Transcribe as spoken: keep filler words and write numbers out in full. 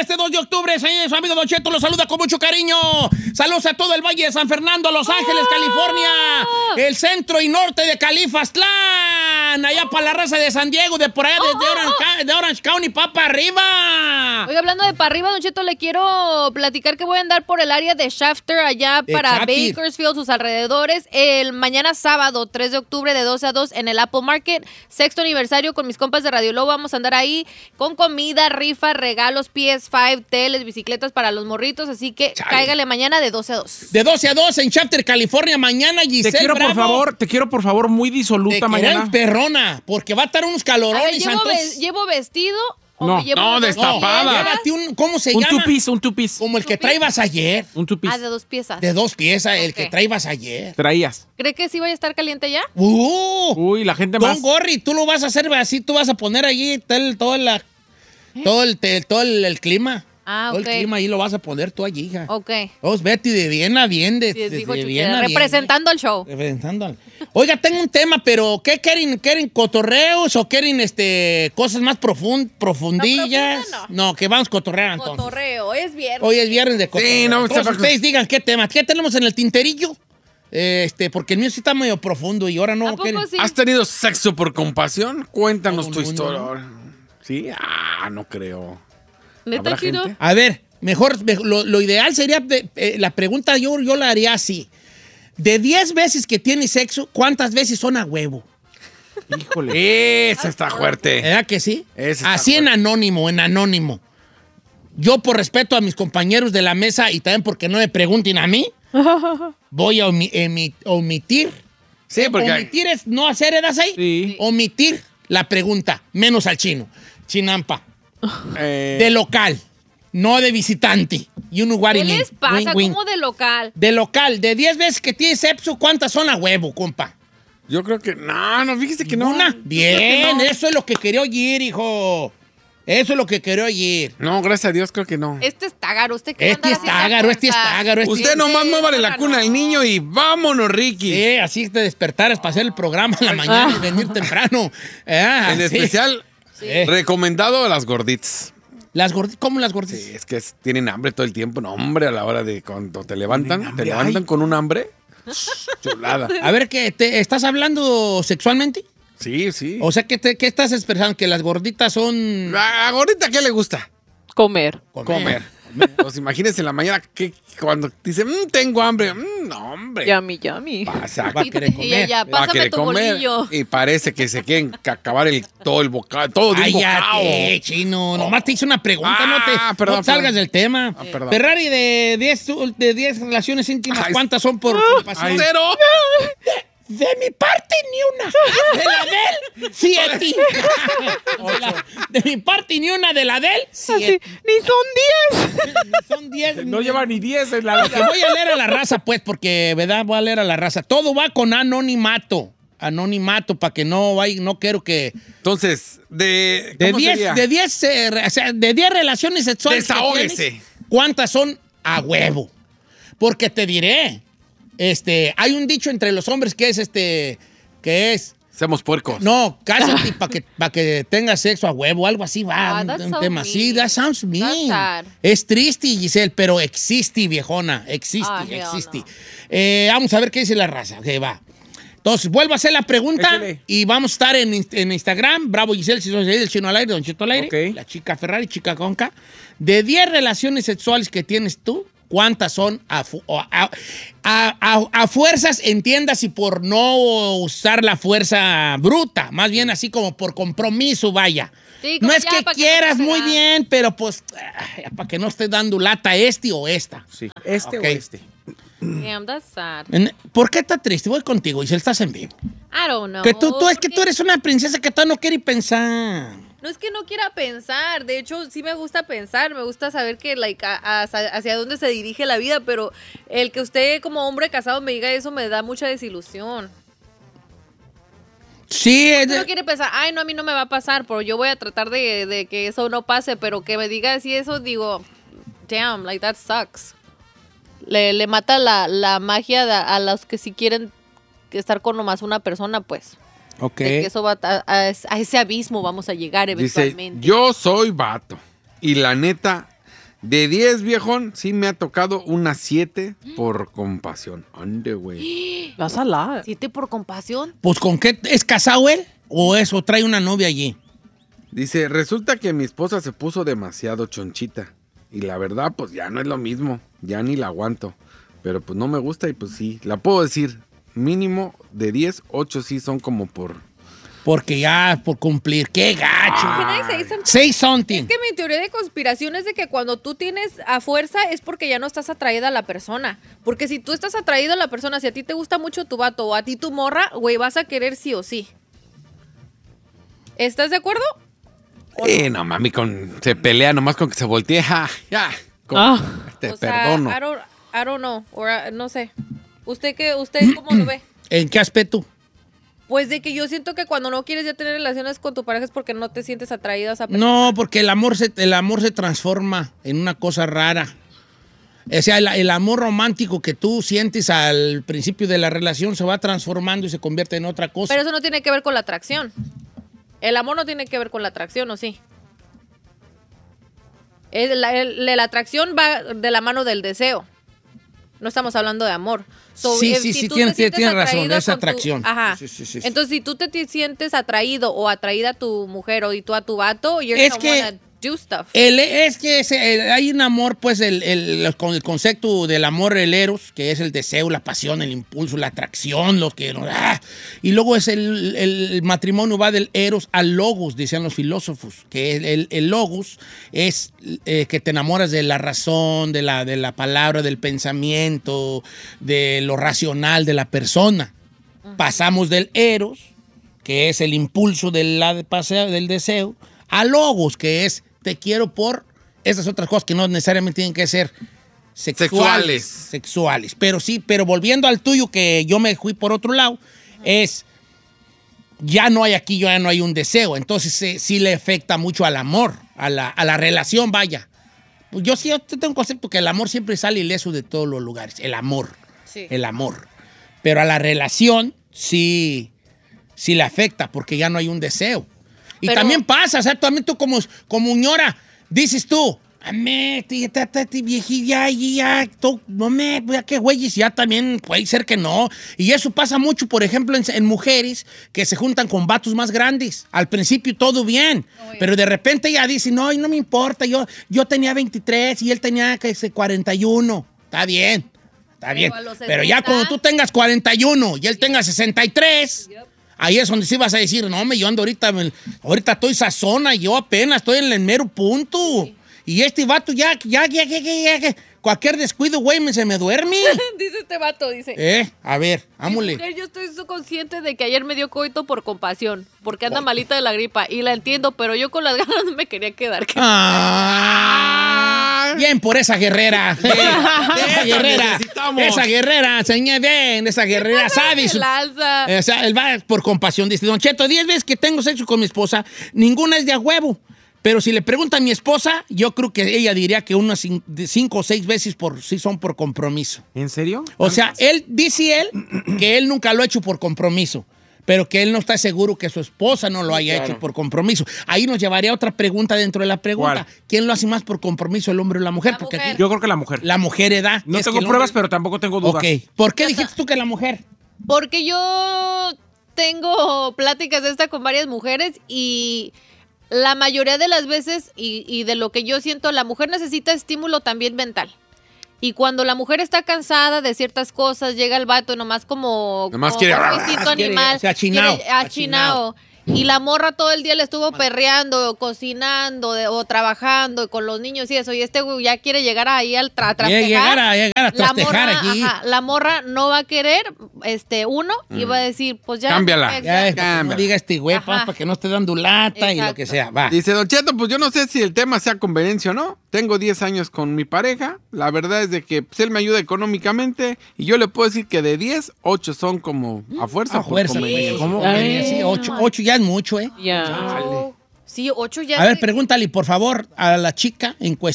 este dos de octubre, señor, su amigo Don Cheto los saluda con mucho cariño. Saludos a todo el Valle de San Fernando, Los Ángeles, ¡Oh! California, el centro y norte de Califastlán, allá para la raza de San Diego, de por allá, desde ¡Oh, Orange, oh, oh! de Orange County, pa' para arriba. Oiga, hablando de para arriba, Don Cheto, le quiero platicar que voy a andar por el área de Shafter, allá para Shafter. Bakersfield, sus alrededores, el mañana sábado, tres de octubre, de doce a dos, en el Apple Market, sexto aniversario con mis compas de Radio Lobo. Vamos a andar ahí con comida, rifa, regalos, P S cinco, teles, bicicletas para los morritos, así que Chale. cáigale mañana de doce a dos. De doce a dos en Shafter, California, mañana Giselle Te quiero, Bravo. por favor, te quiero, por favor, muy disoluta Te mañana. quieren perrona, porque va a estar unos A ver, calorones. ¿llevo, entonces- ve- ¿llevo vestido? ¿O No, me llevo no, dos destapada. piezas? Llévate un, ¿cómo se Un llama? two-piece, un two-piece. Como el que traibas ayer. Un two-piece. Ah, de dos piezas. De dos piezas, el Ok. que traibas ayer. Traías. ¿Cree que sí vaya a estar caliente ya? ¡Uh! Uy, la gente Don más. Gorri, tú lo vas a hacer así, tú vas a poner allí todo, todo, la, todo, el, te- todo el, el clima. Ah, todo ok. el clima ahí lo vas a poner tú allí, hija. Ok. Vos, Betty, de bien a bien, de, Sí, de- dijo de Chuquera, bien a bien. representando el show. Representando al- Oiga, tengo un tema, pero ¿qué quieren? ¿Quieren cotorreos o quieren este, cosas más profund, profundillas? No, profunda no. que vamos a cotorrear entonces. Cotorreo, es viernes. Hoy es viernes de cotorreo. Sí, no, Entonces, sepa- ustedes digan qué tema. ¿Qué tenemos en el tinterillo? Este, porque el mío sí está medio profundo y ahora no ¿A poco quieren. sí? ¿Has tenido sexo por compasión? Cuéntanos No, tu no, historia. no. ahora. ¿Sí? Ah, no creo. ¿Neta, ¿Habrá Chino? gente? A ver, mejor, me- lo, lo ideal sería, de- eh, la pregunta yo, yo la haría así. De diez veces que tienes sexo, ¿cuántas veces son a huevo? Híjole. Esa está fuerte. ¿Verdad que sí? Ese está Así en fuerte. anónimo, en anónimo. Yo, por respeto a mis compañeros de la mesa y también porque no me pregunten a mí, voy a omi- emi- omitir. Sí, porque hay- Omitir es no hacer, ¿eras ahí? Sí. Omitir la pregunta, menos al chino. Chinampa. eh, De local, no de visitante. You know what I ¿Qué mean. les pasa? Wink, wink. ¿Cómo de local? De local, de diez veces que tienes sexo, ¿cuántas son a huevo, compa? yo creo que. No, no, fíjese que no. ¿Una? Yo creo Bien, que no. eso es lo que quería oír, hijo. Eso es lo que quería oír. No, gracias a Dios, creo que no. Este es tágaro, usted que Este es tágaro, este es tágaro. Este Usted nomás muévale la cuna al niño y vámonos, Ricky. Sí, así te despertaras para hacer el programa en la mañana y venir temprano. Ah, En sí. especial, Eh, recomendado a las gorditas. Las gorditas, ¿cómo las gorditas? Sí, es que es- tienen hambre todo el tiempo. No, hombre, a la hora de cuando te levantan, hambre, te levantan ay. con un hambre. Chulada. A ver, ¿qué, te, ¿estás hablando sexualmente? Sí, sí. O sea, ¿qué, te- qué estás expresando? ¿Que las gorditas son...? ¿A gordita qué le gusta? Comer. Comer. Pues imagínense en la mañana que cuando dice, "Mm, tengo hambre. Mm, no, hombre. Yummy, yummy. Pasa. Va a querer Y comer. ella, Va a pásame querer tu comer. bolillo. Y parece que se quieren ca- acabar el, todo el bocado, todo de un bocado. Cállate, chino. Nomás te hice una pregunta, Ah, no te, perdón, no te salgas perdón. del tema. Ah, perdón. Ferrari, de diez de diez relaciones íntimas, Ay, ¿cuántas son por compasión? Ay, cero. De mi parte, ni una. De la de él, siete. De, la- de mi parte, ni una. De la de él, Así, siete. ni son diez. Son diez. No lleva ni diez en la Lo que voy a leer a la raza, pues, porque, ¿verdad? Voy a leer a la raza. Todo va con anonimato. Anonimato, para que no vaya, no quiero que... Entonces, de. De ¿cómo diez, sería? de diez, eh, re- o sea, de diez relaciones sexuales que Desahógese. tienes, ¿cuántas son a huevo? Porque te diré, este, hay un dicho entre los hombres que es este, que es, Seamos puercos. no, cásate para que, pa' que tengas sexo a huevo, algo así va, Ah, un, that's un so tema así, mean. that sounds mean. That's sad. Es triste, Giselle, pero existe, viejona, existe, Ah, hell existe. no. Eh, vamos a ver qué dice la raza, que va. Entonces, vuelvo a hacer la pregunta Échale. y vamos a estar en, en Instagram, Bravo Giselle, si son del Chino al aire, Don Cheto al aire, Ok. la chica Ferrari, chica Conca. De diez relaciones sexuales que tienes tú, ¿cuántas son a, fu- o a, a- a- a fuerzas, entiendas, y por no usar la fuerza bruta, más bien así como por compromiso, vaya? Sí, como No es ya, que pa' que no quieras te muy pegando. bien, pero pues, para que no estés dando lata este o esta. Sí. Este Ok. o este. Damn, that's sad. En- ¿Por qué está triste? Voy contigo, Giselle, estás en vivo. I don't know. Que tú, tú es que porque- tú eres una princesa que todavía no quiere pensar. No es que no quiera pensar, de hecho sí me gusta pensar, me gusta saber que like, a- a- hacia dónde se dirige la vida, pero el que usted como hombre casado me diga eso me da mucha desilusión. Sí, es Usted de- no quiere pensar, ay no, a mí no me va a pasar, pero yo voy a tratar de, de que eso no pase, pero que me diga así eso, digo, damn, like that sucks. Le, le mata la, la magia de- a los que sí quieren estar con nomás una persona, pues. Ok. De que eso va a, a- a ese abismo vamos a llegar Dice, eventualmente. yo soy vato. Y la neta, De diez, viejón, sí me ha tocado una siete por compasión. Ande, güey. Vas a la. ¿Siete por compasión? Pues, ¿con qué? ¿Es casado él? ¿O eso? ¿Trae una novia allí? Dice, resulta que mi esposa se puso demasiado chonchita. Y la verdad, pues ya no es lo mismo. Ya ni la aguanto. Pero pues no me gusta y pues sí. La puedo decir, mínimo de diez, ocho sí son como por... Porque ya, por cumplir. ¡Qué gacho! Can I say something? Say something. Es que mi teoría de conspiración es de que cuando tú tienes a fuerza es porque ya no estás atraída a la persona. Porque si tú estás atraído a la persona, si a ti te gusta mucho tu vato o a ti tu morra, güey, vas a querer sí o sí. ¿Estás de acuerdo? Eh, no, mami, con, se pelea nomás con que se voltee. Ja, ya. Con- Ah. Te O sea, perdono. I don't, I don't know, or, uh, no sé. ¿Usted qué, usted cómo lo ve? ¿En qué aspecto? Pues de que yo siento que cuando no quieres ya tener relaciones con tu pareja es porque no te sientes atraída a esa persona. No, porque el amor se, el amor se transforma en una cosa rara. O sea, el, el amor romántico que tú sientes al principio de la relación se va transformando y se convierte en otra cosa. Pero eso no tiene que ver con la atracción. El amor no tiene que ver con la atracción, ¿o sí? El- la, el- la atracción va de la mano del deseo. No estamos hablando de amor. So, Sí, eh, sí, si sí, tú tiene- te sientes tiene razón, atraído es con tu- atracción. Ajá. Sí, sí, sí, sí. Entonces, si tú te, te sientes atraído o atraída a tu mujer o y tú a tu vato, you're Es gonna que- wanna do stuff. El- es que ese- el- hay un amor, pues, el, el- con el concepto del amor, el eros, que es el deseo, la pasión, el impulso, la atracción, lo que... ah, y luego es el, el matrimonio va del eros al logos, decían los filósofos, que el, el- el logos es eh, que te enamoras de la razón, de la, de la palabra, del pensamiento, de lo racional de la persona. Pasamos del eros, que es el impulso del, la- del deseo, a logos, que es te quiero por esas otras cosas que no necesariamente tienen que ser sexuales. Sexuales. Sexuales. Pero sí, pero volviendo al tuyo, que yo me fui por otro lado, es ya no hay aquí, ya no hay un deseo. Entonces eh, sí le afecta mucho al amor, a la, a la relación, vaya. Pues yo sí yo tengo un concepto que el amor siempre sale ileso de todos los lugares. El amor. Sí. El amor. Pero a la relación sí, sí le afecta porque ya no hay un deseo. Y Pero- también pasa, o sea, también tú como, como ñora, dices tú, amé, viejilla, ya, tú, no me, ya que güeyes, ya también puede ser que no. Y eso pasa mucho, por ejemplo, en, en mujeres que se juntan con vatos más grandes. Al principio todo bien, pero de repente ya dicen, no, y no me importa, yo, yo tenía veintitrés y él tenía que ser cuarenta y uno. Está bien, está bien. a los Pero ya sesenta. cuando tú tengas cuarenta y uno y él tenga sesenta y tres... Ahí es donde sí vas a decir, no, me yo ando ahorita, me- ahorita estoy sazona, yo apenas estoy en el mero punto. Y este vato ya, ya, ya, ya, ya, ya, cualquier descuido, güey, me, se me duerme. Dice este vato, dice. eh, a ver, Mi ámule. mujer, yo estoy so consciente de que ayer me dio coito por compasión, porque anda malita de la gripa, y la entiendo, pero yo con las ganas no me quería quedar. Ah, bien por esa guerrera. Bien, esa guerrera. necesitamos. Esa guerrera, señor, bien, esa guerrera, ¿sabes? Lanza. O sea, él va por compasión. Dice, Don Cheto, diez veces que tengo sexo con mi esposa, ninguna es de a huevo. Pero si le pregunta a mi esposa, yo creo que ella diría que unas cin- de cinco o seis veces por, sí son por compromiso. ¿En serio? O sea, él dice él que él nunca lo ha hecho por compromiso, pero que él no está seguro que su esposa no lo haya hecho por compromiso. Ahí nos llevaría a otra pregunta dentro de la pregunta. ¿Cuál? ¿Quién lo hace más por compromiso, el hombre o la mujer? La Porque mujer. aquí Yo creo que la mujer. la mujer da. No es tengo que el pruebas, hombre- pero tampoco tengo dudas. Ok. ¿Por qué dijiste tú que la mujer? Porque yo tengo pláticas de esta con varias mujeres y la mayoría de las veces, y, y de lo que yo siento, la mujer necesita estímulo también mental. Y cuando la mujer está cansada de ciertas cosas, llega el vato nomás como... Nomás como quiere- un instinto quiere- animal. o sea, achinao, quiere- achinao. Y la morra todo el día le estuvo perreando, cocinando de- o trabajando con los niños y eso. Y este güey ya quiere llegar ahí al tra trastejar. Llegar a, llegar a La trastejar morra, aquí. ajá, la morra no va a querer, este, uno, y va a decir, pues ya. Cámbiala. Ya, ya- para que no diga este güey, pa, Ajá. para que no esté dando lata y lo Exacto. que sea. Va. Dice, Don Cheto, pues yo no sé si el tema sea conveniencia o no. Tengo diez años con mi pareja. La verdad es de que pues, él me ayuda económicamente y yo le puedo decir que de diez, ocho son como a fuerza. A por fuerza. conveniencia. ¿Cómo? Ay. Sí, ocho, ocho ya es mucho, ¿eh? Ya. No. Sí, ocho ya. A ver, te- pregúntale, por favor, a la chica en cuestión.